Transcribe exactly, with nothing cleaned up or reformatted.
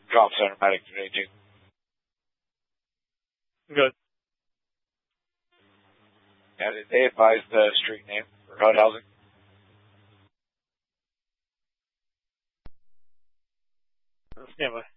drops automatic today too. Good. Yeah, did they advise the street name for H U D housing? Stand by.